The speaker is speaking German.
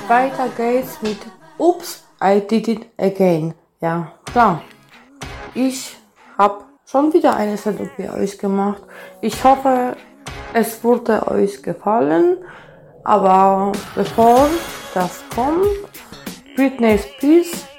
weiter geht's mit Oops, I Did It Again. Ja, klar. Ich habe schon wieder eine Sendung für euch gemacht. Ich hoffe, es wurde euch gefallen. Aber bevor das kommt, Britney Spears